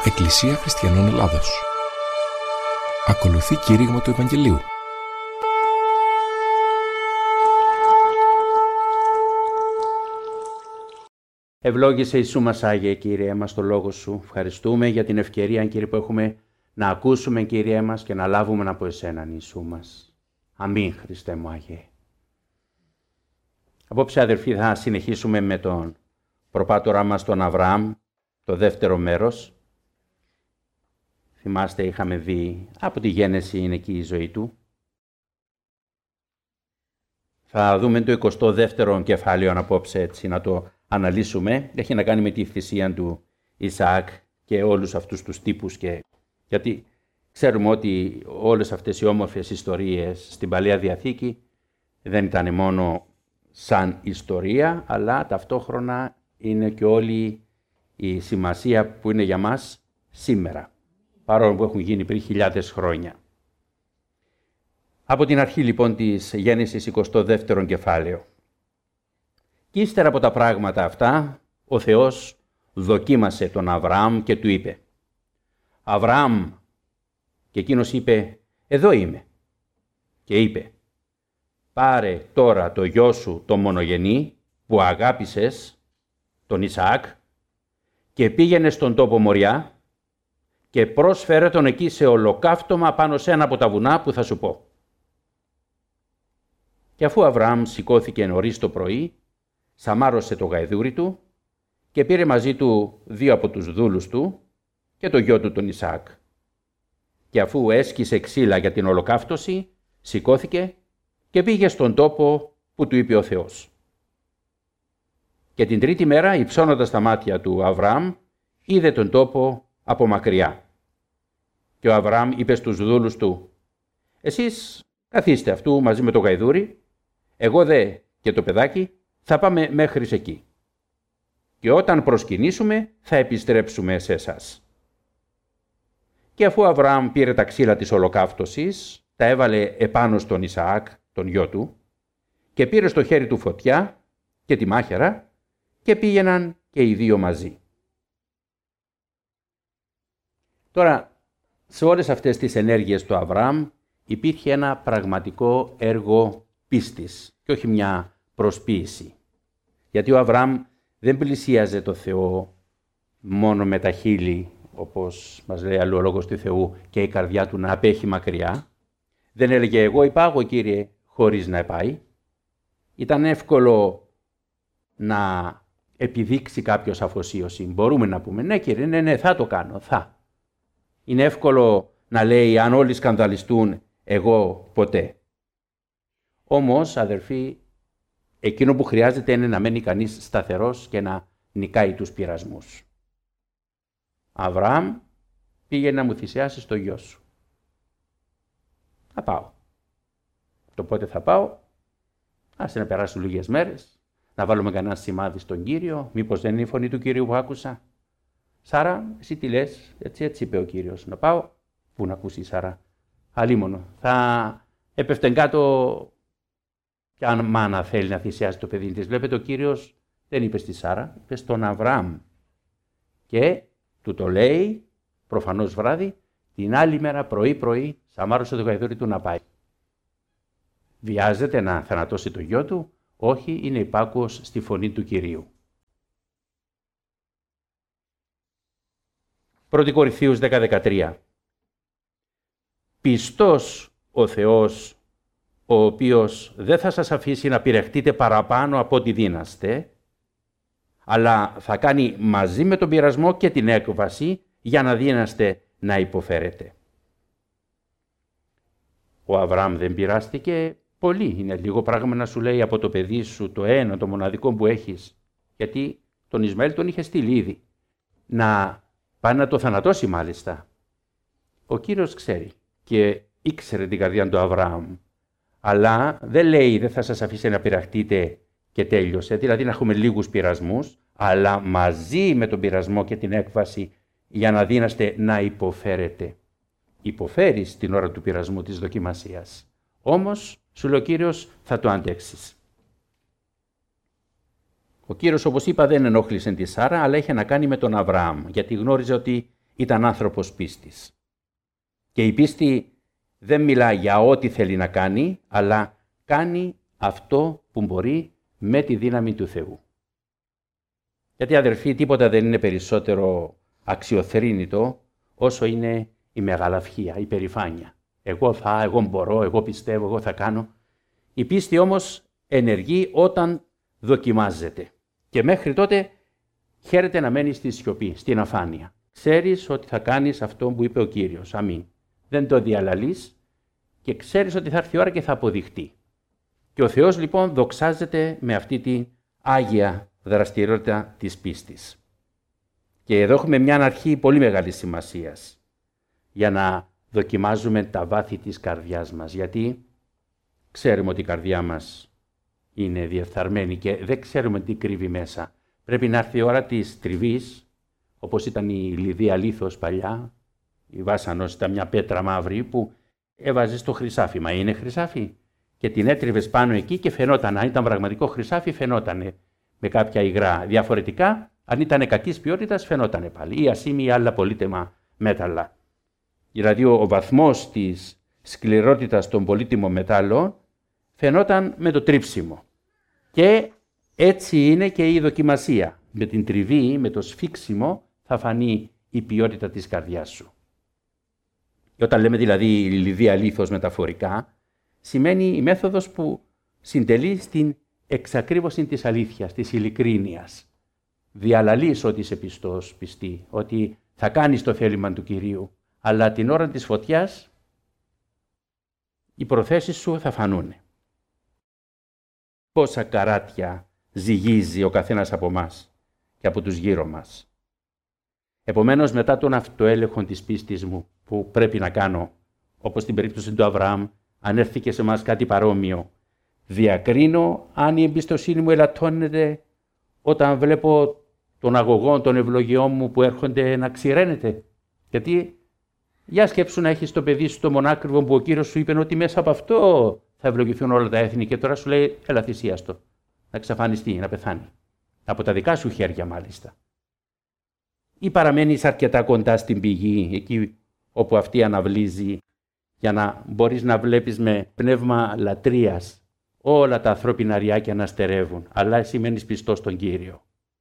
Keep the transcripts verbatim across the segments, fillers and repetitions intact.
Εκκλησία Χριστιανών Ελλάδος. Ακολουθεί κήρυγμα του Ευαγγελίου. Ευλόγησε Ιησού μας, Άγιε Κύριε μας, το Λόγο Σου. Ευχαριστούμε για την ευκαιρία, Κύριε, που έχουμε να ακούσουμε, Κύριε μας, και να λάβουμε από Εσέναν, Ιησού μας. Αμήν, Χριστέ μου, Άγιε. Απόψε, αδερφοί, θα συνεχίσουμε με τον προπάτορά μας, τον Αβραάμ, το δεύτερο μέρος. Θυμάστε, είχαμε δει από τη γέννηση είναι εκεί η ζωή του. Θα δούμε το εικοστό δεύτερο κεφάλαιο απόψε, έτσι, να το αναλύσουμε. Έχει να κάνει με τη θυσία του Ισαάκ και όλους αυτούς τους τύπους. Και... γιατί ξέρουμε ότι όλες αυτές οι όμορφες ιστορίες στην Παλαιά Διαθήκη δεν ήταν μόνο σαν ιστορία, αλλά ταυτόχρονα είναι και όλη η σημασία που είναι για μας σήμερα, παρόλο που έχουν γίνει πριν χιλιάδες χρόνια. Από την αρχή λοιπόν της γέννησης, εικοστό δεύτερο κεφάλαιο. Και ύστερα από τα πράγματα αυτά, ο Θεός δοκίμασε τον Αβραάμ και του είπε: «Αβραάμ», και εκείνος είπε: «Εδώ είμαι». Και είπε: «Πάρε τώρα το γιο σου το μονογενή που αγάπησες, τον Ισαάκ, και πήγαινε στον τόπο Μοριά και πρόσφερε τον εκεί σε ολοκαύτωμα πάνω σε ένα από τα βουνά που θα σου πω». Και αφού Αβραάμ σηκώθηκε νωρίς το πρωί, σαμάρωσε το γαϊδούρι του και πήρε μαζί του δύο από τους δούλους του και το γιο του τον Ισαάκ. Και αφού έσκησε ξύλα για την ολοκαύτωση, σηκώθηκε και πήγε στον τόπο που του είπε ο Θεός. Και την τρίτη μέρα, υψώνοντας τα μάτια του Αβραάμ, είδε τον τόπο από μακριά. Και ο Αβραάμ είπε στους δούλους του: «Εσείς καθίστε αυτού μαζί με το γαϊδούρι, εγώ δε και το παιδάκι θα πάμε μέχρι εκεί. Και όταν προσκυνήσουμε θα επιστρέψουμε σε εσάς». Και αφού ο Αβραάμ πήρε τα ξύλα της ολοκαύτωσης, τα έβαλε επάνω στον Ισαάκ, τον γιο του, και πήρε στο χέρι του φωτιά και τη μάχαιρα και πήγαιναν και οι δύο μαζί. Τώρα, σε όλες αυτές τις ενέργειες του Αβραάμ υπήρχε ένα πραγματικό έργο πίστης και όχι μια προσποίηση. Γιατί ο Αβραάμ δεν πλησίαζε το Θεό μόνο με τα χείλη, όπως μας λέει αλλού ο Λόγος του Θεού, και η καρδιά του να απέχει μακριά. Δεν έλεγε «εγώ υπάγω, Κύριε», χωρίς να πάει. Ήταν εύκολο να επιδείξει κάποιος αφοσίωση. Μπορούμε να πούμε «ναι, Κύριε, ναι, ναι, θα το κάνω, θα». Είναι εύκολο να λέει «αν όλοι σκανδαλιστούν, εγώ ποτέ». Όμως, αδερφοί, εκείνο που χρειάζεται είναι να μένει κανείς σταθερός και να νικάει τους πειρασμούς. «Αβραάμ, πήγαινε να μου θυσιάσεις το γιο σου». «Θα πάω». Το πότε θα πάω? Άσε να περάσουν λίγες μέρες, να βάλουμε κανένα σημάδι στον Κύριο, μήπως δεν είναι η φωνή του Κύριου που άκουσα. «Σάρα, εσύ τι λες?» Έτσι, έτσι είπε ο Κύριος. «Να πάω». Πού να ακούσει η Σάρα? Αλίμονο. Θα έπεφτεν κάτω και αν μάνα θέλει να θυσιάσει το παιδί της. Βλέπετε, ο Κύριος δεν είπε στη Σάρα, είπε στον Αβραάμ. Και του το λέει, προφανώς βράδυ, την άλλη μέρα πρωί-πρωί, σαμάρωσε το γαϊδούρι του να πάει. Βιάζεται να θανατώσει το γιο του? Όχι, είναι υπάκουος στη φωνή του Κυρίου. πρώτη Κορινθίους δέκα δεκατρία. «Πιστός ο Θεός, ο οποίος δεν θα σας αφήσει να πειραχτείτε παραπάνω από ό,τι δύναστε, αλλά θα κάνει μαζί με τον πειρασμό και την έκβαση για να δύναστε να υποφέρετε». Ο Αβραάμ δεν πειράστηκε πολύ. Είναι λίγο πράγμα να σου λέει από το παιδί σου, το ένα, το μοναδικό που έχεις, γιατί τον Ισμαήλ τον είχε στείλει ήδη, να πάει να το θανατώσει μάλιστα. Ο Κύριος ξέρει και ήξερε την καρδιά του Αβραάμ, αλλά δεν λέει δεν θα σας αφήσει να πειραχτείτε και τέλειωσε, δηλαδή να έχουμε λίγους πειρασμούς, αλλά μαζί με τον πειρασμό και την έκβαση για να δύναστε να υποφέρετε. Υποφέρεις την ώρα του πειρασμού, της δοκιμασίας. Όμως, σου λέει ο Κύριος, θα το αντέξεις. Ο Κύριος, όπως είπα, δεν ενόχλησε τη Σάρα, αλλά είχε να κάνει με τον Αβραάμ, γιατί γνώριζε ότι ήταν άνθρωπος πίστης. Και η πίστη δεν μιλά για ό,τι θέλει να κάνει, αλλά κάνει αυτό που μπορεί με τη δύναμη του Θεού. Γιατί αδερφοί, τίποτα δεν είναι περισσότερο αξιοθρήνητο όσο είναι η μεγαλαυχία, η περηφάνεια. Εγώ θα, εγώ μπορώ, εγώ πιστεύω, εγώ θα κάνω. Η πίστη όμως ενεργεί όταν δοκιμάζεται. Και μέχρι τότε χαίρεται να μένει στη σιωπή, στην αφάνεια. Ξέρεις ότι θα κάνεις αυτό που είπε ο Κύριος. Αμήν. Δεν το διαλαλείς και ξέρεις ότι θα έρθει η ώρα και θα αποδειχτεί. Και ο Θεός λοιπόν δοξάζεται με αυτή την άγια δραστηριότητα της πίστης. Και εδώ έχουμε μια αρχή πολύ μεγάλη σημασίας για να δοκιμάζουμε τα βάθη της καρδιάς μας. Γιατί ξέρουμε ότι η καρδιά μας είναι διεφθαρμένη και δεν ξέρουμε τι κρύβει μέσα. Πρέπει να έρθει η ώρα της τριβής, όπως ήταν η Λιδία Λίθος παλιά. Η Βάσανος ήταν μια πέτρα μαύρη που έβαζε στο χρυσάφι. Μα είναι χρυσάφι. Και την έτριβες πάνω εκεί και φαινόταν. Αν ήταν πραγματικό χρυσάφι, φαινόταν με κάποια υγρά. Διαφορετικά, αν ήταν κακής ποιότητας, φαινόταν πάλι. Ή ασήμι ή άλλα πολύτιμα μέταλλα. Δηλαδή, ο βαθμός της σκληρότητας των πολύτιμων μετάλλων φαινόταν με το τρίψιμο. Και έτσι είναι και η δοκιμασία. Με την τριβή, με το σφίξιμο, θα φανεί η ποιότητα της καρδιάς σου. Και όταν λέμε δηλαδή η Λιδία Λίθος μεταφορικά, σημαίνει η μέθοδος που συντελεί στην εξακρίβωση της αλήθειας, της ειλικρίνειας. Διαλαλείς ότι είσαι πιστός, πιστή, ότι θα κάνεις το θέλημα του Κυρίου, αλλά την ώρα της φωτιάς οι προθέσεις σου θα φανούν. Πόσα καράτια ζυγίζει ο καθένας από μας και από τους γύρω μας. Επομένως, μετά τον αυτοέλεγχο της πίστης μου που πρέπει να κάνω, όπως στην περίπτωση του Αβραάμ, αν έρθει και σε μας κάτι παρόμοιο, διακρίνω αν η εμπιστοσύνη μου ελαττώνεται όταν βλέπω των αγωγών, των ευλογιών μου που έρχονται να ξηραίνεται. Γιατί για σκέψου να έχεις το παιδί σου το μονάκριβο που ο Κύριος σου είπε ότι μέσα από αυτό θα ευλογηθούν όλα τα έθνη και τώρα σου λέει έλα θυσίαστο, να εξαφανιστεί, να πεθάνει. Από τα δικά σου χέρια μάλιστα. Ή παραμένεις αρκετά κοντά στην πηγή, εκεί όπου αυτή αναβλύζει, για να μπορείς να βλέπεις με πνεύμα λατρείας όλα τα ανθρώπινα ριάκια να στερεύουν, αλλά εσύ μένεις πιστός στον Κύριο.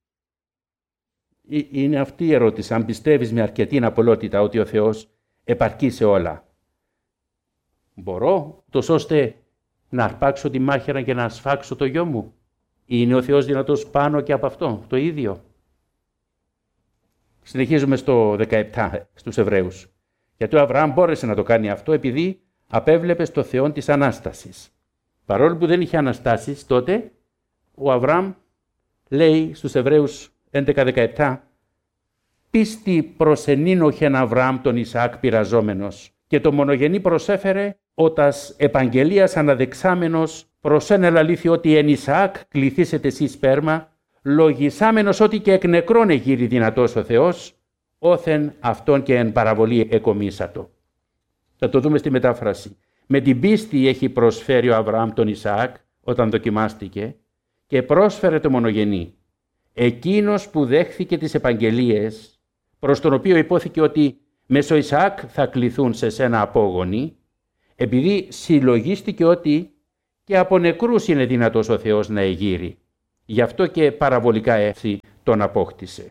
Είναι αυτή η ερώτηση, αν πιστεύεις με αρκετή απολότητα ότι ο Θεός επαρκεί σε όλα. Μπορώ, τόσο ώστε να αρπάξω τη μάχαιρα και να σφάξω το γιο μου. Είναι ο Θεός δυνατός πάνω και από αυτό, το ίδιο. Συνεχίζουμε στο δεκαεπτά, στους Εβραίους. Γιατί ο Αβραάμ μπόρεσε να το κάνει αυτό επειδή απέβλεπε στο Θεό της Ανάστασης. Παρόλο που δεν είχε Αναστάσεις τότε, ο Αβραάμ λέει στους Εβραίους έντεκα δεκαεπτά «Πίστη προσενήνοχεν Αβραάμ τον Ισαάκ πειραζόμενος και το μονογενή προσέφερε ότας επαγγελίας αναδεξάμενος προσένελα αλήθεια ότι εν Ισαάκ κληθήσετε εσείς σπέρμα, λογισάμενος ότι και εκ νεκρών εγείρει δυνατός ο Θεός, όθεν αυτόν και εν παραβολή εκομίσατο». Θα το δούμε στη μετάφραση. Με την πίστη έχει προσφέρει ο Αβραάμ τον Ισαάκ όταν δοκιμάστηκε και πρόσφερε το μονογενή. Εκείνος που δέχθηκε τις επαγγελίες, προς τον οποίο υπόθηκε ότι μέσω Ισαάκ θα κληθούν σε σένα απόγονοι, επειδή συλλογίστηκε ότι και από νεκρούς είναι δυνατός ο Θεός να εγείρει. Γι' αυτό και παραβολικά έτσι τον απόκτησε.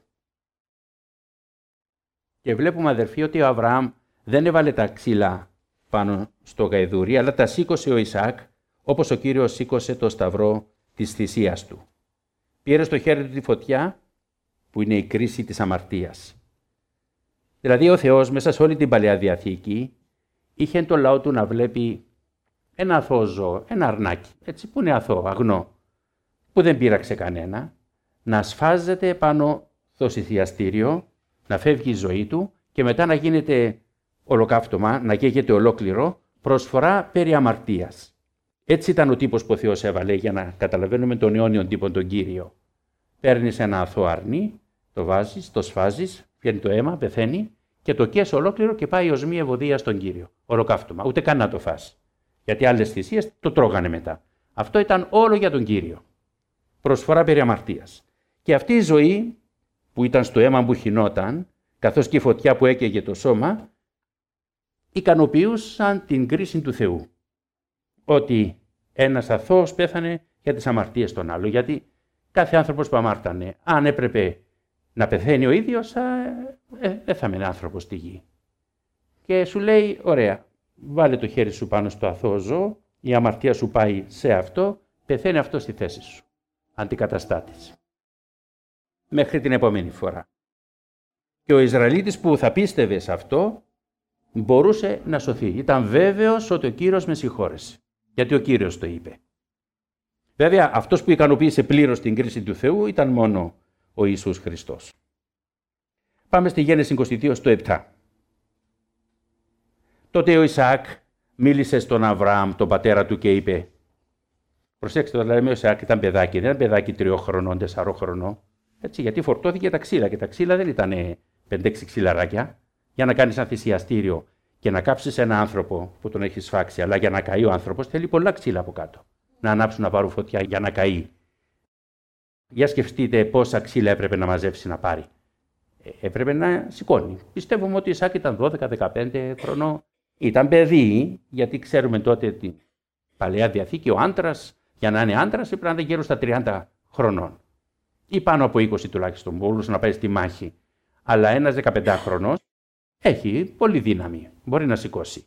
Και βλέπουμε αδερφοί ότι ο Αβραάμ δεν έβαλε τα ξύλα πάνω στο γαϊδούρι, αλλά τα σήκωσε ο Ισαάκ, όπως ο Κύριος σήκωσε το σταυρό της θυσίας του. Πήρε στο χέρι του τη φωτιά, που είναι η κρίση της αμαρτίας. Δηλαδή ο Θεός μέσα σε όλη την Παλαιά Διαθήκη είχε τον λαό του να βλέπει ένα αθώο ζώο, ένα αρνάκι, έτσι που είναι αθώο, αγνό, που δεν πείραξε κανένα, να σφάζεται πάνω στο θυσιαστήριο, να φεύγει η ζωή του και μετά να γίνεται ολοκαύτωμα, να καίγεται ολόκληρο, προσφορά περί αμαρτίας. Έτσι ήταν ο τύπος που ο Θεός έβαλε για να καταλαβαίνουμε τον αιώνιον τύπο τον Κύριο. Παίρνεις ένα αθώο αρνί, το βάζεις, το σφάζεις, βγαίνει το αίμα, πεθαίνει και το καίς ολόκληρο και πάει ως μία ευωδία στον Κύριο. Ολοκαύτωμα, ούτε καν να το φας. Γιατί άλλες θυσίες το τρώγανε μετά. Αυτό ήταν όλο για τον Κύριο. Προσφορά περί αμαρτίας. Και αυτή η ζωή που ήταν στο αίμα που χυνόταν, καθώς και η φωτιά που έκαιγε το σώμα, ικανοποιούσαν την κρίση του Θεού. Ότι ένας αθώος πέθανε για τις αμαρτίες των άλλων. Γιατί κάθε άνθρωπος που αμάρτανε, αν έπρεπε να πεθαίνει ο ίδιος, δεν ε, θα μείνει άνθρωπος στη γη. Και σου λέει, ωραία, βάλε το χέρι σου πάνω στο αθώο ζώο, η αμαρτία σου πάει σε αυτό, πεθαίνει αυτό στη θέση σου. Αντικαταστάτης. Μέχρι την επόμενη φορά. Και ο Ισραηλίτης που θα πίστευε σε αυτό, μπορούσε να σωθεί. Ήταν βέβαιος ότι ο Κύριος με συγχώρεσε. Γιατί ο Κύριος το είπε. Βέβαια, αυτός που ικανοποίησε πλήρως την κρίση του Θεού ήταν μόνο ο Ιησούς Χριστός. Πάμε στη Γένεση είκοσι δύο στο επτά. Τότε ο Ισαάκ μίλησε στον Αβραάμ, τον πατέρα του, και είπε, προσέξτε, το λέμε, ο Ισαάκ ήταν παιδάκι, δεν ήταν παιδάκι τριών χρονών, τεσσάρων χρονών, έτσι, γιατί φορτώθηκε τα ξύλα και τα ξύλα δεν ήταν πέντε-έξι ξυλαράκια. Για να κάνεις ένα θυσιαστήριο και να κάψεις ένα άνθρωπο που τον έχεις σφάξει, αλλά για να καεί ο άνθρωπος θέλει πολλά ξύλα από κάτω. Να ανάψουν, να πάρουν φωτιά για να καεί. Για σκεφτείτε πόσα ξύλα έπρεπε να μαζέψει να πάρει. Ε, έπρεπε να σηκώνει. Πιστεύουμε ότι ο Ισαάκ ήταν δώδεκα δεκαπέντε χρονών. Ήταν παιδί, γιατί ξέρουμε τότε την Παλαιά Διαθήκη, ο άντρας, για να είναι άντρας, έπρεπε να είναι γύρω στα τριάντα χρονών. Ή πάνω από είκοσι τουλάχιστον, μπορούσε να πάει στη μάχη. Αλλά ένας δεκαπεντάχρονος έχει πολύ δύναμη, μπορεί να σηκώσει.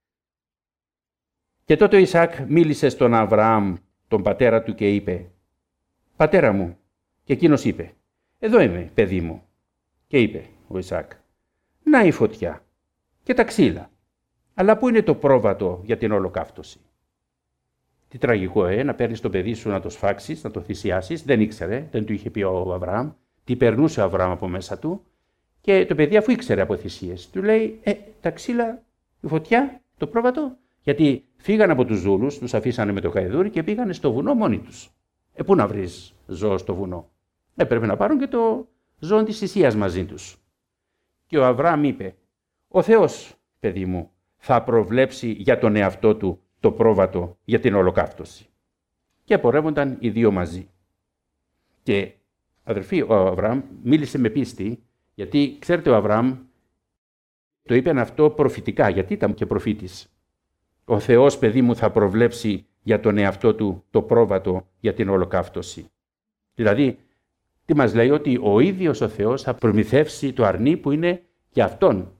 Και τότε ο Ισαάκ μίλησε στον Αβραάμ, τον πατέρα του, και είπε, «Πατέρα μου». Και εκείνος είπε, «Εδώ είμαι, παιδί μου». Και είπε ο Ισαάκ, «Να η φωτιά και τα ξύλα, αλλά πού είναι το πρόβατο για την ολοκαύτωση?» Τι τραγικό, ε, να παίρνεις το παιδί σου να το σφάξεις, να το θυσιάσεις. Δεν ήξερε, δεν του είχε πει ο Αβραάμ. Τι περνούσε ο Αβραάμ από μέσα του. Και το παιδί, αφού ήξερε από θυσίες, του λέει, «Ε, τα ξύλα, η φωτιά, το πρόβατο». Γιατί φύγανε από τους δούλους, τους αφήσανε με το γαϊδούρι και πήγανε στο βουνό μόνοι τους. Ε, πού να βρεις ζώο στο βουνό? Ε, πρέπει να πάρουν και το ζώο της θυσίας μαζί τους. Και ο Αβραάμ είπε, «Ο Θεός, παιδί μου, θα προβλέψει για τον εαυτό του το πρόβατο για την ολοκαύτωση». Και πορεύονταν οι δύο μαζί. Και αδερφοί, ο Αβραάμ μίλησε με πίστη, γιατί ξέρετε, ο Αβραάμ το είπε αυτό προφητικά, γιατί ήταν και προφήτης. Ο Θεός, παιδί μου, θα προβλέψει για τον εαυτό του το πρόβατο για την ολοκαύτωση. Δηλαδή, τι μας λέει? Ότι ο ίδιος ο Θεός θα προμηθεύσει το αρνί που είναι για αυτόν.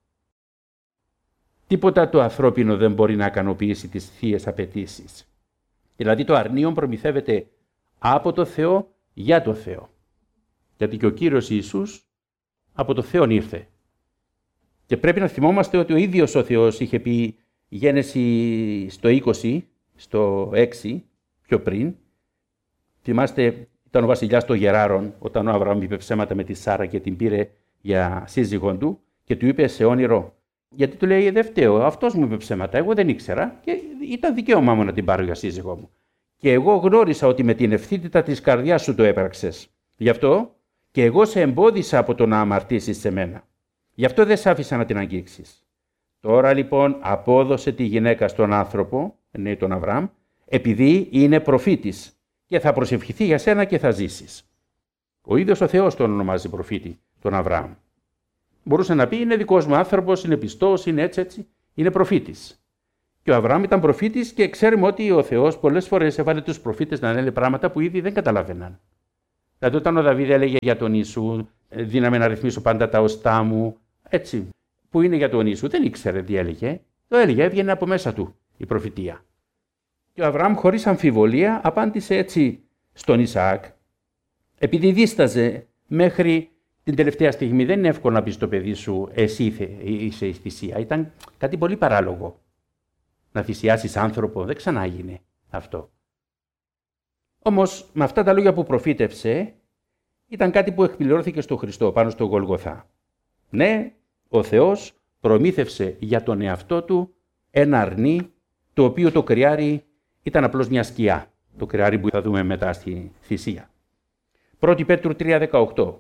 Τίποτα το ανθρώπινο δεν μπορεί να ικανοποιήσει τις θείες απαιτήσεις. Δηλαδή το αρνίον προμηθεύεται από το Θεό για το Θεό. Γιατί και ο Κύριος Ιησούς από το Θεό ήρθε. Και πρέπει να θυμόμαστε ότι ο ίδιος ο Θεός είχε πει, Γένεση στο είκοσι, στο έξι, πιο πριν, θυμάστε, ήταν ο βασιλιάς των Γεράρων, όταν ο Αβραάμ είπε ψέματα με τη Σάρα και την πήρε για σύζυγον του και του είπε σε όνειρο, γιατί του λέει, δεν φταίω, αυτός μου είπε ψέματα, εγώ δεν ήξερα και ήταν δικαίωμά μου να την πάρω για σύζυγό μου. Και εγώ γνώρισα ότι με την ευθύτητα της καρδιάς σου το έπραξες. Γι' αυτό και εγώ σε εμπόδισα από το να αμαρτήσεις σε μένα. Γι' αυτό δεν σ' άφησα να την αγγίξεις. Τώρα λοιπόν απόδωσε τη γυναίκα στον άνθρωπο, ναι, τον Αβραάμ, επειδή είναι προφήτης και θα προσευχηθεί για σένα και θα ζήσεις. Ο ίδιος ο Θεός τον ονομάζει προφήτη, τον Αβραάμ. Μπορούσε να πει, είναι δικός μου άνθρωπος, είναι πιστός, είναι έτσι έτσι, είναι προφήτης. Και ο Αβραάμ ήταν προφήτης και ξέρουμε ότι ο Θεός πολλές φορές έβαλε τους προφήτες να λένε πράγματα που ήδη δεν καταλάβαιναν. Δηλαδή όταν ο Δαβίδ έλεγε για τον Ιησού, δύναμαι να ρυθμίσω πάντα τα οστά μου, έτσι, που είναι για τον Ιησού, δεν ήξερε τι έλεγε, το έλεγε, έβγαινε από μέσα του η προφητεία. Και ο Αβραάμ χωρίς αμφιβολία απάντησε έτσι στον Ισαάκ, επειδή δίσταζε μέχρι την τελευταία στιγμή. Δεν είναι εύκολο να πει στο παιδί σου, εσύ είσαι η θυσία. Ήταν κάτι πολύ παράλογο. Να θυσιάσεις άνθρωπο, δεν ξανάγινε αυτό. Όμως με αυτά τα λόγια που προφήτευσε, ήταν κάτι που εκπληρώθηκε στο Χριστό πάνω στο Γολγοθά. Ναι, ο Θεός προμήθευσε για τον εαυτό του ένα αρνί, το οποίο το κρυάρι ήταν απλώς μια σκιά. Το κρυάρι που θα δούμε μετά στη θυσία. πρώτη Πέτρου τρία δεκαοκτώ.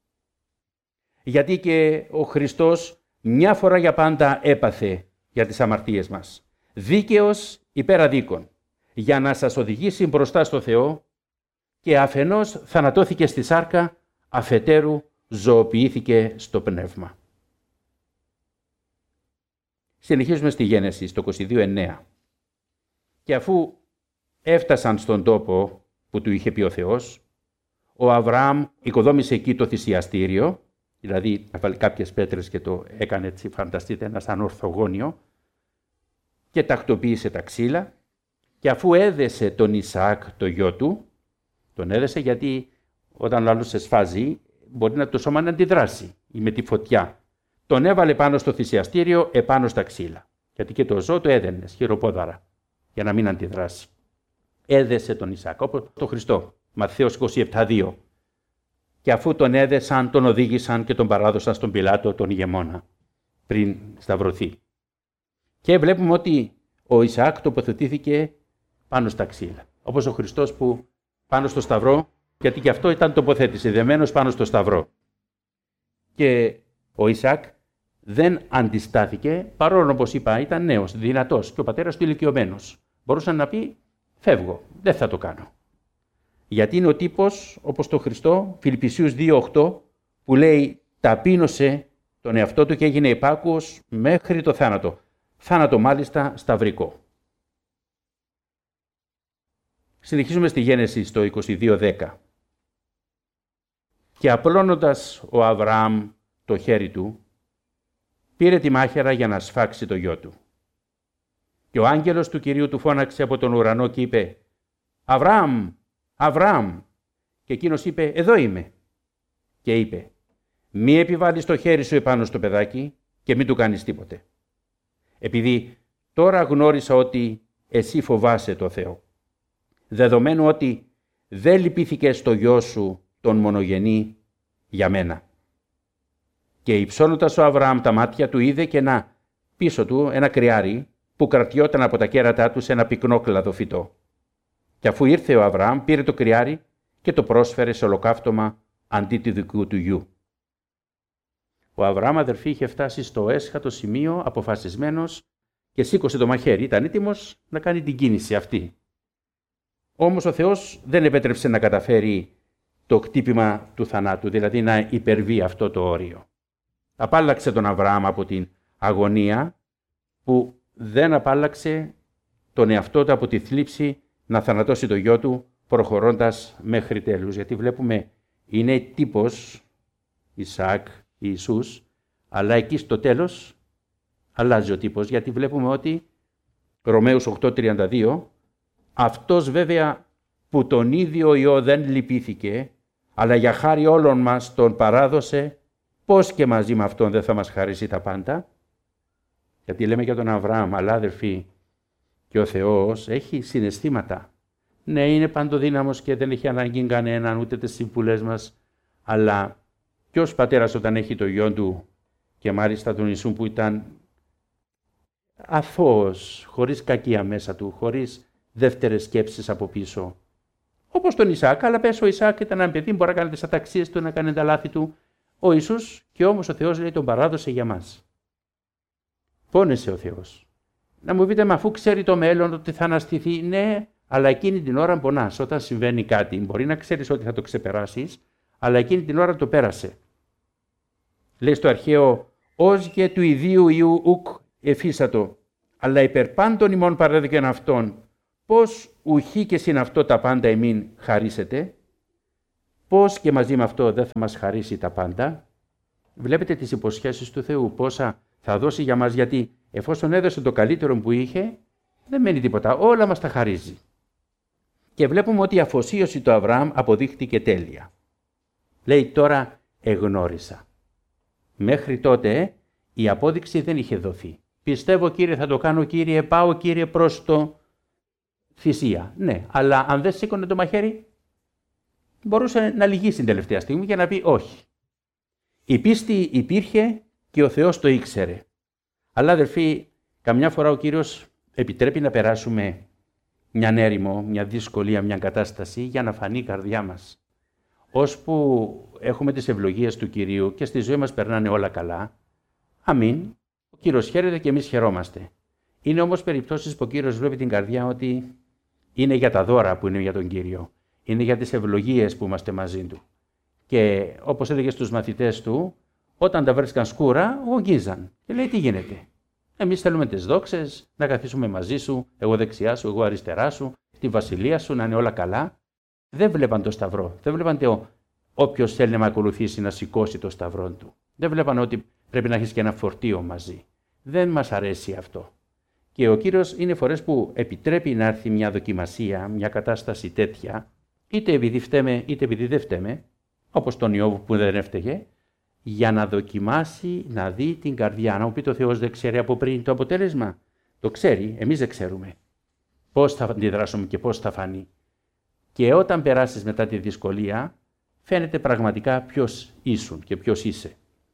Γιατί και ο Χριστός μια φορά για πάντα έπαθε για τις αμαρτίες μας. Δίκαιος υπέρ αδίκων, για να σας οδηγήσει μπροστά στο Θεό, και αφενός θανατώθηκε στη σάρκα, αφετέρου ζωοποιήθηκε στο πνεύμα. Συνεχίζουμε στη Γένεση, στο είκοσι δύο εννέα. Και αφού έφτασαν στον τόπο που του είχε πει ο Θεός, ο Αβραάμ οικοδόμησε εκεί το θυσιαστήριο, δηλαδή να βάλει κάποιες πέτρες και το έκανε έτσι, φανταστείτε, ένα σαν ορθογώνιο, και τακτοποίησε τα ξύλα, και αφού έδεσε τον Ισαάκ το γιο του, τον έδεσε γιατί όταν ο άλλος σε σφάζει μπορεί να το σώμα να αντιδράσει ή με τη φωτιά. Τον έβαλε πάνω στο θυσιαστήριο επάνω στα ξύλα, γιατί και το ζώο το έδαινε χειροπόδαρα για να μην αντιδράσει. Έδεσε τον Ισαάκ, όπως τον Χριστό, Ματθαίος είκοσι επτά δύο. Και αφού τον έδεσαν, τον οδήγησαν και τον παράδωσαν στον Πιλάτο, τον ηγεμόνα, πριν σταυρωθεί. Και βλέπουμε ότι ο Ισαάκ τοποθετήθηκε πάνω στα ξύλα. Όπως ο Χριστός που πάνω στο σταυρό, γιατί και αυτό ήταν τοποθέτηση, δεμένος πάνω στο σταυρό. Και ο Ισαάκ δεν αντιστάθηκε, παρόλο όπως είπα ήταν νέος, δυνατός και ο πατέρας του ηλικιωμένος. Μπορούσε να πει φεύγω, δεν θα το κάνω. Γιατί είναι ο τύπος, όπως το Χριστό, Φιλιππισίους δύο οκτώ, που λέει ταπείνωσε τον εαυτό του και έγινε υπάκουος μέχρι το θάνατο. Θάνατο μάλιστα σταυρικό. Συνεχίζουμε στη Γένεση στο είκοσι δύο δέκα. Και απλώνοντας ο Αβραάμ το χέρι του, πήρε τη μάχαιρα για να σφάξει το γιο του. Και ο άγγελος του Κυρίου του φώναξε από τον ουρανό και είπε «Αβραάμ, Αβραάμ». Και εκείνος είπε «Εδώ είμαι». Και είπε «Μη επιβάλλεις το χέρι σου επάνω στο παιδάκι και μην του κάνεις τίποτε. Επειδή τώρα γνώρισα ότι εσύ φοβάσαι το Θεό, δεδομένου ότι δεν λυπήθηκες στο γιο σου τον μονογενή για μένα». Και υψώνοντας ο Αβραάμ τα μάτια του είδε και να πίσω του ένα κρυάρι που κρατιόταν από τα κέρατά του σε ένα πυκνό κλαδοφυτό. Και αφού ήρθε ο Αβραάμ πήρε το κρυάρι και το πρόσφερε σε ολοκαύτωμα αντί του δικού του γιου. Ο Αβραάμ, αδερφοί, είχε φτάσει στο έσχατο σημείο αποφασισμένος και σήκωσε το μαχαίρι, ήταν έτοιμος να κάνει την κίνηση αυτή. Όμως ο Θεός δεν επέτρεψε να καταφέρει το χτύπημα του θανάτου, δηλαδή να υπερβεί αυτό το όριο. Απάλλαξε τον Αβραάμ από την αγωνία που δεν απάλλαξε τον εαυτό του από τη θλίψη να θανατώσει το γιο του προχωρώντας μέχρι τέλους. Γιατί βλέπουμε είναι τύπος Ισαάκ, Ιησούς, αλλά εκεί στο τέλος αλλάζει ο τύπος, γιατί βλέπουμε ότι Ρωμαίους οκτώ τριάντα δύο, αυτός βέβαια που τον ίδιο Υιό δεν λυπήθηκε, αλλά για χάρη όλων μας τον παράδωσε, πώς και μαζί με αυτόν δεν θα μας χαρίσει τα πάντα. Γιατί λέμε για τον Αβραάμ, αλλά αδερφοί, και ο Θεός έχει συναισθήματα. Ναι, είναι παντοδύναμος και δεν έχει ανάγκη κανέναν, ούτε τις συμβουλές μας, αλλά ποιος πατέρας όταν έχει το γιο του και μάλιστα τον Ιησού που ήταν αθώος, χωρίς κακία μέσα του, χωρίς δεύτερες σκέψεις από πίσω. Όπως τον Ισαάκ, αλλά πες ο Ισαάκ ήταν ένα παιδί, μπορεί να κάνει τις αταξίες του, να κάνει τα λάθη του. Ο Ιησούς και όμως ο Θεός λέει τον παράδοσε για μας. Πόνεσε ο Θεός. Να μου πείτε, μα αφού ξέρει το μέλλον ότι θα αναστηθεί, ναι, αλλά εκείνη την ώρα πονάς. Όταν συμβαίνει κάτι, μπορεί να ξέρεις ότι θα το ξεπεράσεις, αλλά εκείνη την ώρα το πέρασε. Λέει στο αρχαίο, ως και του ιδίου Ιού ουκ εφίσατο, αλλά υπερ πάντων ημών παρέδικεν αυτόν, πώς ουχή και συν αυτό τα πάντα εμήν χαρίσετε, πώς και μαζί με αυτό δεν θα μας χαρίσει τα πάντα. Βλέπετε τις υποσχέσεις του Θεού, πόσα θα δώσει για μας, γιατί εφόσον έδωσε το καλύτερο που είχε, δεν μένει τίποτα, όλα μας τα χαρίζει. Και βλέπουμε ότι η αφοσίωση του Αβραάμ αποδείχτηκε τέλεια. Λέει τώρα εγνώρισα. Μέχρι τότε η απόδειξη δεν είχε δοθεί. Πιστεύω Κύριε θα το κάνω Κύριε, πάω Κύριε προς το θυσία. Ναι, αλλά αν δεν σήκωνε το μαχαίρι, μπορούσε να λυγίσει την τελευταία στιγμή και να πει όχι. Η πίστη υπήρχε και ο Θεός το ήξερε. Αλλά αδερφοί, καμιά φορά ο Κύριος επιτρέπει να περάσουμε μια έρημο, μια δυσκολία, μια κατάσταση για να φανεί η καρδιά μας. Ώσπου έχουμε τις ευλογίες του Κυρίου και στη ζωή μας περνάνε όλα καλά, αμήν, ο Κύριος χαίρεται και εμείς χαιρόμαστε. Είναι όμως περιπτώσεις που ο Κύριος βλέπει την καρδιά ότι είναι για τα δώρα που είναι για τον Κύριο. Είναι για τις ευλογίες που είμαστε μαζί Του. Και όπως έλεγε στους μαθητές του, όταν τα βρίσκαν σκούρα, γογγίζαν. Και λέει, τι γίνεται? Εμείς θέλουμε τις δόξες, να καθίσουμε μαζί σου, εγώ δεξιά σου, εγώ αριστερά σου, τη βασιλεία σου, να είναι όλα καλά. Δεν βλέπαν το σταυρό. Δεν βλέπαν το όποιος θέλει να με ακολουθήσει να σηκώσει το σταυρό του. Δεν βλέπαν ότι πρέπει να έχεις και ένα φορτίο μαζί. Δεν μας αρέσει αυτό. Και ο Κύριος είναι φορές που επιτρέπει να έρθει μια δοκιμασία, μια κατάσταση τέτοια, είτε επειδή φταίμε είτε επειδή δεν φταίμε, όπως τον Ιώβ που δεν έφταιγε, για να δοκιμάσει, να δει την καρδιά. Να μου πει το Θεός δεν ξέρει από πριν το αποτέλεσμα. Το ξέρει, εμείς δεν ξέρουμε. Πώς θα αντιδράσουμε και πώς θα φανεί. Και όταν περάσεις μετά τη δυσκολία, φαίνεται πραγματικά ποιος ήσουν και ποιος είσαι.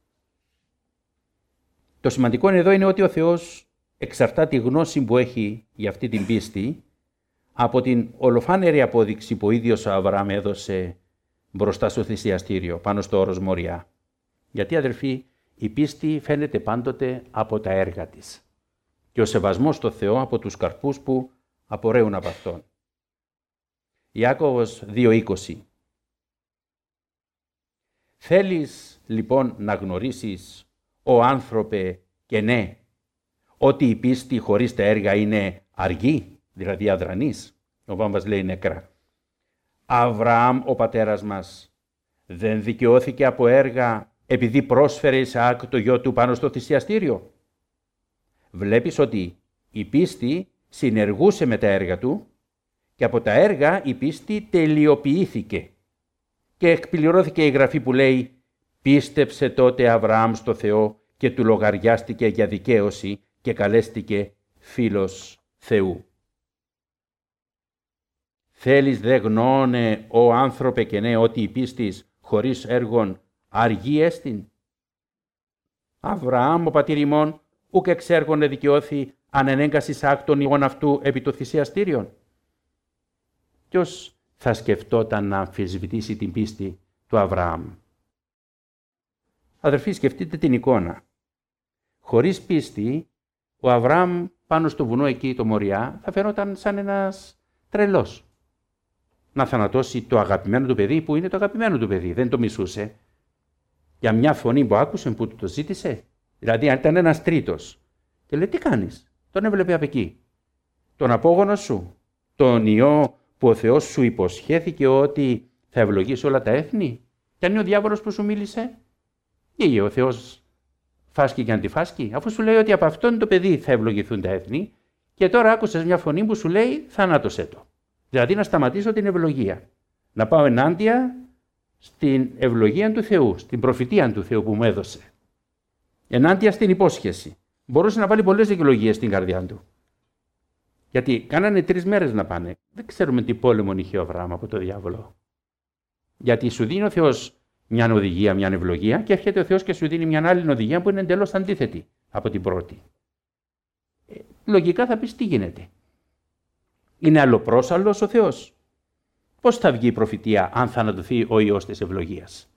Το σημαντικό εδώ είναι ότι ο Θεός εξαρτά τη γνώση που έχει για αυτή την πίστη από την ολοφάνερη απόδειξη που ο ίδιος ο Αβραάμ έδωσε μπροστά στο θυσιαστήριο, πάνω στο όρος Μοριά. Γιατί, αδερφοί, η πίστη φαίνεται πάντοτε από τα έργα της και ο σεβασμός στο Θεό από τους καρπούς που απορρέουν από Αυτόν. Ιάκωβος δύο είκοσι. Θέλεις λοιπόν να γνωρίσεις, ο άνθρωπε, και ναι, ότι η πίστη χωρίς τα έργα είναι αργή, δηλαδή αδρανής. Ο Βάμβας λέει νεκρά. Αβραάμ ο πατέρας μας δεν δικαιώθηκε από έργα επειδή πρόσφερε Ισαάκ το γιο του πάνω στο θυσιαστήριο. Βλέπεις ότι η πίστη συνεργούσε με τα έργα του και από τα έργα η πίστη τελειοποιήθηκε. Και εκπληρώθηκε η γραφή που λέει «Πίστεψε τότε Αβραάμ στο Θεό και του λογαριάστηκε για δικαίωση και καλέστηκε φίλος Θεού». Θέλεις δε γνώνε, ο άνθρωπε, και ναι, ότι η πίστης χωρίς έργων αργή έστιν. Αβραάμ ο πατήρ ημών, ουκ εξ έργων εδικαιώθη αν ενέγκας Ισαάκ τον ιών αυτού επί το θυσιαστήριον. Ποιος θα σκεφτόταν να αμφισβητήσει την πίστη του Αβραάμ? Αδερφοί, σκεφτείτε την εικόνα. Χωρίς πίστη, ο Αβραάμ πάνω στο βουνό εκεί, το Μοριά, θα φαινόταν σαν ένας τρελός. Να θανατώσει το αγαπημένο του παιδί που είναι το αγαπημένο του παιδί, δεν το μισούσε. Για μια φωνή που άκουσε που του το ζήτησε. Δηλαδή, αν ήταν ένας τρίτος. Και λέει, τι κάνεις? Τον έβλεπε από εκεί. Τον απόγονο σου, τον ιό που ο Θεός σου υποσχέθηκε ότι θα ευλογήσει όλα τα έθνη. Και αν είναι ο διάβολος που σου μίλησε, ή ο Θεός φάσκει και αντιφάσκει, αφού σου λέει ότι από αυτόν το παιδί θα ευλογηθούν τα έθνη, και τώρα άκουσες μια φωνή που σου λέει θανάτωσέ το. Δηλαδή να σταματήσω την ευλογία. Να πάω ενάντια στην ευλογία του Θεού, στην προφητεία του Θεού που μου έδωσε. Ενάντια στην υπόσχεση. Μπορούσε να βάλει πολλές δικαιολογίες στην καρδιά του. Γιατί κάνανε τρεις μέρες να πάνε. Δεν ξέρουμε τι πόλεμο είχε ο Αβραάμ από το διάβολο. Γιατί σου δίνει ο Θεός μια οδηγία, μια ευλογία, και έρχεται ο Θεός και σου δίνει μια άλλη οδηγία που είναι εντελώς αντίθετη από την πρώτη. Ε, λογικά θα πεις τι γίνεται. Είναι αλλοπρόσαλλος ο Θεός. Πώς θα βγει η προφητεία αν θανατωθεί ο Υιός της ευλογίας?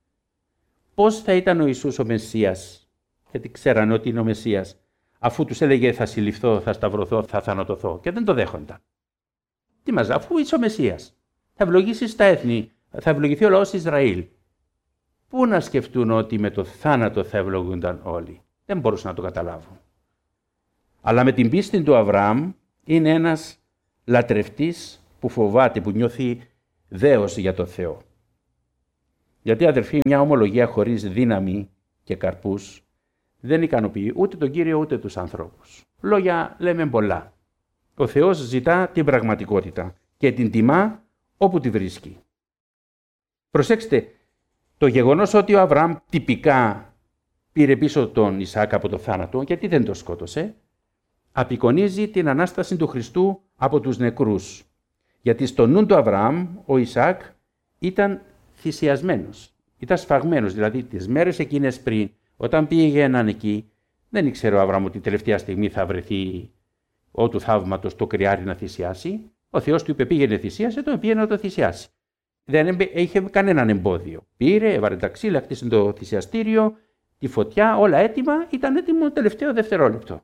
Πώς θα ήταν ο Ιησούς ο Μεσσίας, γιατί ξέρανε ότι είναι ο Μεσσίας, αφού τους έλεγε θα συλληφθώ, θα σταυρωθώ, θα θανατωθώ, και δεν το δέχονταν? Τι μας, αφού είσαι ο Μεσσίας, θα ευλογήσεις τα έθνη, θα ευλογηθεί ο λαός Ισραήλ. Πού να σκεφτούν ότι με το θάνατο θα ευλογούνταν όλοι? Δεν μπορούσαν να το καταλάβουν. Αλλά με την πίστη του Αβραάμ είναι ένας λατρευτής που φοβάται, που νιώθει δέος για το Θεό. Γιατί, αδερφοί, μια ομολογία χωρίς δύναμη και καρπούς δεν ικανοποιεί ούτε τον Κύριο ούτε τους ανθρώπους. Λόγια λέμε πολλά. Ο Θεός ζητά την πραγματικότητα και την τιμά όπου τη βρίσκει. Προσέξτε, το γεγονός ότι ο Αβραάμ τυπικά πήρε πίσω τον Ισαάκ από το θάνατο, γιατί δεν το σκότωσε, απεικονίζει την Ανάσταση του Χριστού από τους νεκρούς. Γιατί στο νου του Αβραάμ ο Ισαάκ ήταν θυσιασμένος, ήταν σφαγμένος, δηλαδή τις μέρες εκείνες πριν, όταν πήγαιναν εκεί, δεν ήξερε ο Αβραάμ ότι τελευταία στιγμή θα βρεθεί ο του θαύματος το κρυάρι να θυσιάσει. Ο Θεός του είπε πήγαινε θυσίασε, το πήγαινε να το θυσιάσει. Δεν είχε κανέναν εμπόδιο. Πήρε, έβαλε τα ξύλα, χτίσε το θυσιαστήριο, τη φωτιά, όλα έτοιμα, ήταν έτοιμο το τελευταίο δευτερόλεπτο.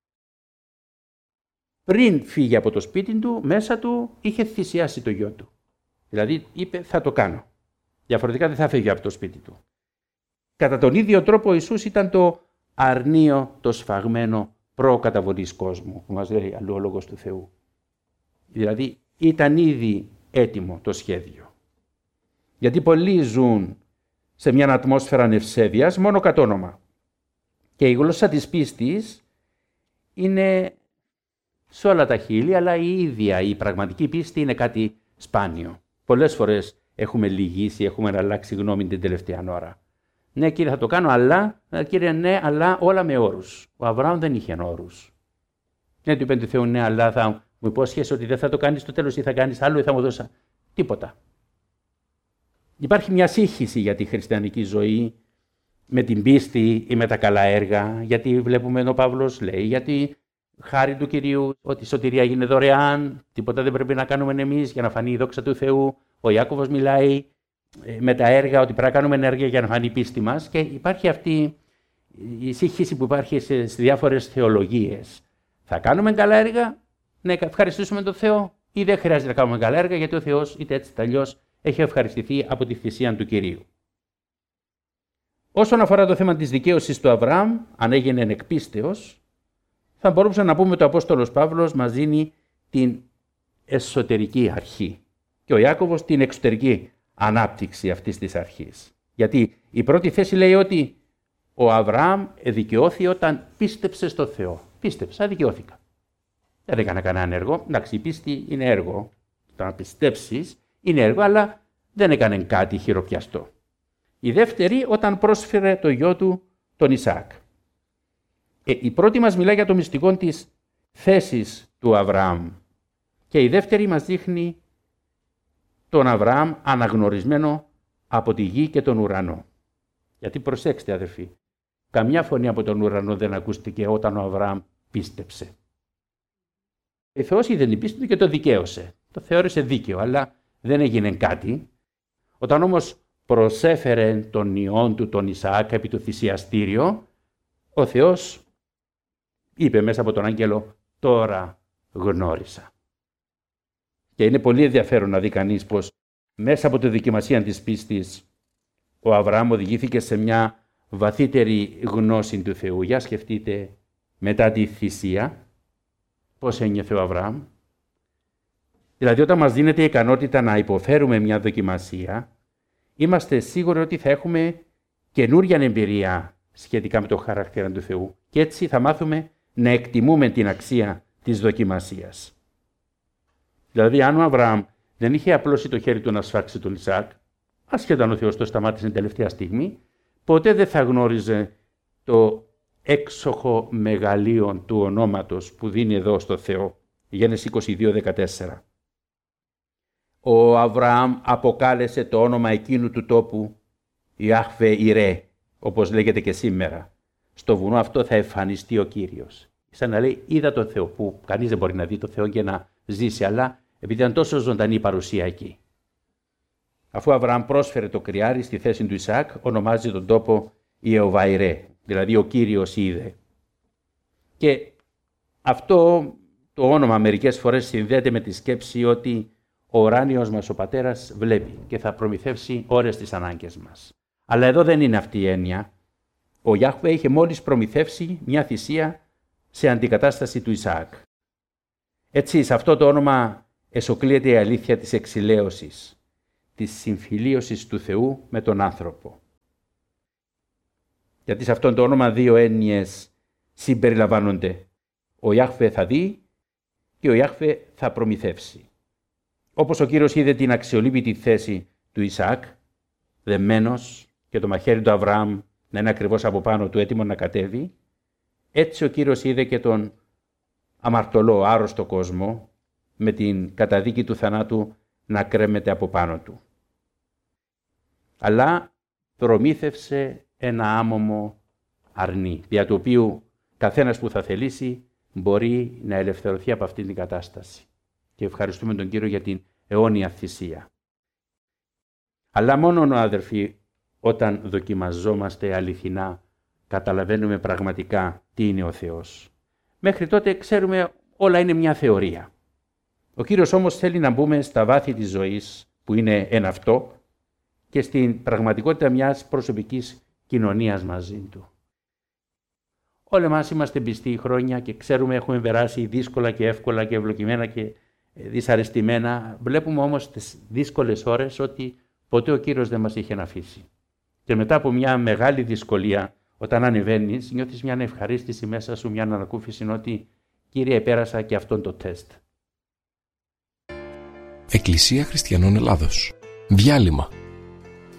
Πριν φύγει από το σπίτι του, μέσα του είχε θυσιάσει το γιο του. Δηλαδή είπε θα το κάνω. Διαφορετικά δεν θα φύγει από το σπίτι του. Κατά τον ίδιο τρόπο ο Ιησούς ήταν το αρνείο, το σφαγμένο προκαταβολής κόσμου, που μας λέει αλλού ο Λόγος του Θεού. Δηλαδή ήταν ήδη έτοιμο το σχέδιο. Γιατί πολλοί ζουν σε μια ατμόσφαιρα νευσέβειας μόνο κατ' όνομα. Και η γλώσσα της πίστης είναι σε όλα τα χείλη, αλλά η ίδια, η πραγματική πίστη είναι κάτι σπάνιο. Πολλές φορές έχουμε λυγίσει, έχουμε αλλάξει γνώμη την τελευταία ώρα. Ναι, κύριε, θα το κάνω, αλλά, κύριε, ναι, αλλά όλα με όρους. Ο Αβραάμ δεν είχε όρους. Ναι, του είπε του Θεού, ναι, αλλά θα μου υπόσχεσαι ότι δεν θα το κάνεις στο τέλος ή θα κάνεις άλλο ή θα μου δώσει. Τίποτα. Υπάρχει μια σύγχυση για τη χριστιανική ζωή με την πίστη ή με τα καλά έργα, γιατί βλέπουμε ο Παύλος λέει, γιατί χάρη του Κυρίου, ότι η σωτηρία έγινε δωρεάν, τίποτα δεν πρέπει να κάνουμε εμείς για να φανεί η δόξα του Θεού. Ο Ιάκωβος μιλάει με τα έργα, ότι πρέπει να κάνουμε ενέργεια για να φανεί η πίστη μας, και υπάρχει αυτή η σύγχυση που υπάρχει σε διάφορες θεολογίες. Θα κάνουμε καλά έργα, να ευχαριστήσουμε τον Θεό, ή δεν χρειάζεται να κάνουμε καλά έργα, γιατί ο Θεός είτε έτσι είτε αλλιώς έχει ευχαριστηθεί από τη θυσία του Κυρίου. Όσον αφορά το θέμα της δικαίωσης του Αβραάμ, αν έγινε εκ πίστεως, θα μπορούσαμε να πούμε ότι ο Απόστολος Παύλος μας δίνει την εσωτερική αρχή και ο Ιάκωβος την εξωτερική ανάπτυξη αυτής της αρχής. Γιατί η πρώτη θέση λέει ότι ο Αβραάμ εδικαιώθη όταν πίστεψε στο Θεό. Πίστεψα, δικαιώθηκα. Δεν έκανα κανένα έργο. Εντάξει, η πίστη είναι έργο. Το να πιστέψεις είναι έργο, αλλά δεν έκανε κάτι χειροπιαστό. Η δεύτερη όταν πρόσφερε το γιο του τον Ισαάκ. Ε, η πρώτη μας μιλά για το μυστικό της θέσης του Αβραάμ και η δεύτερη μας δείχνει τον Αβραάμ αναγνωρισμένο από τη γη και τον ουρανό. Γιατί προσέξτε αδερφοί, καμιά φωνή από τον ουρανό δεν ακούστηκε όταν ο Αβραάμ πίστεψε. Ο Θεός είδε την πίστη του και το δικαίωσε. Το θεώρησε δίκαιο, αλλά δεν έγινε κάτι. Όταν όμως προσέφερε τον ιόν του τον Ισαάκ επί το θυσιαστήριο, ο Θεός είπε μέσα από τον άγγελο, τώρα γνώρισα. Και είναι πολύ ενδιαφέρον να δει κανείς πως μέσα από τη δοκιμασία της πίστης ο Αβραάμ οδηγήθηκε σε μια βαθύτερη γνώση του Θεού. Για σκεφτείτε μετά τη θυσία πώς ένιωθε ο Αβραάμ. Δηλαδή όταν μας δίνεται η ικανότητα να υποφέρουμε μια δοκιμασία, είμαστε σίγουροι ότι θα έχουμε καινούρια εμπειρία σχετικά με το χαρακτήρα του Θεού και έτσι θα μάθουμε να εκτιμούμε την αξία της δοκιμασίας. Δηλαδή αν ο Αβραάμ δεν είχε απλώσει το χέρι του να σφάξει τον Ισαάκ, ασχετά αν ο Θεός το σταμάτησε την τελευταία στιγμή, ποτέ δεν θα γνώριζε το έξοχο μεγαλείο του ονόματος που δίνει εδώ στο Θεό. Γένεση είκοσι δύο δεκατέσσερα. Ο Αβραάμ αποκάλεσε το όνομα εκείνου του τόπου Ιάχβε Ιρέ, όπως λέγεται και σήμερα. Στο βουνό αυτό θα εμφανιστεί ο Κύριος. Σαν να λέει, είδα τον Θεό, που κανείς δεν μπορεί να δει τον Θεό και να ζήσει, αλλά επειδή ήταν τόσο ζωντανή η παρουσία εκεί. Αφού ο Αβραάμ πρόσφερε το κρυάρι στη θέση του Ισαάκ, ονομάζει τον τόπο Ιεχωβά Ιρέ, δηλαδή ο Κύριος είδε. Και αυτό το όνομα μερικές φορές συνδέεται με τη σκέψη ότι ο ουράνιος μας ο Πατέρας βλέπει και θα προμηθεύσει ώρες τις ανάγκες μας. Αλλά εδώ δεν είναι αυτή η έννοια. Ο Ιάχβε είχε μόλις προμηθεύσει μια θυσία σε αντικατάσταση του Ισαάκ. Έτσι, σε αυτό το όνομα εσωκλείεται η αλήθεια της εξηλαίωσης, της συμφιλίωσης του Θεού με τον άνθρωπο. Γιατί σε αυτό το όνομα δύο έννοιες συμπεριλαμβάνονται. Ο Ιάχβε θα δει και ο Ιάχβε θα προμηθεύσει. Όπως ο Κύριος είδε την αξιολύπητη θέση του Ισαάκ, δεμένος και το μαχαίρι του Αβραάμ να είναι ακριβώς από πάνω του έτοιμο να κατέβει, έτσι ο Κύριος είδε και τον αμαρτωλό, άρρωστο κόσμο με την καταδίκη του θανάτου να κρέμεται από πάνω του. Αλλά προμήθευσε ένα άμωμο αρνί, δια του οποίου καθένας που θα θελήσει μπορεί να ελευθερωθεί από αυτήν την κατάσταση. Και ευχαριστούμε τον Κύριο για την αιώνια θυσία. Αλλά μόνο, αδερφοί, όταν δοκιμαζόμαστε αληθινά, καταλαβαίνουμε πραγματικά τι είναι ο Θεός. Μέχρι τότε ξέρουμε όλα είναι μια θεωρία. Ο Κύριος όμως θέλει να μπούμε στα βάθη της ζωής, που είναι εν αυτό, και στην πραγματικότητα μιας προσωπικής κοινωνίας μαζί του. Όλοι μας είμαστε πιστοί χρόνια και ξέρουμε έχουμε περάσει δύσκολα και εύκολα και ευλογημένα και δυσαρεστημένα. Βλέπουμε όμως τις δύσκολες ώρες ότι ποτέ ο Κύριος δεν μας είχε αφήσει. Και μετά από μια μεγάλη δυσκολία, όταν ανεβαίνεις, νιώθεις μια ευχαρίστηση μέσα σου, μια ανακούφιση ότι Κύριε, πέρασα και αυτόν το τεστ. Εκκλησία Χριστιανών Ελλάδος. Διάλειμμα.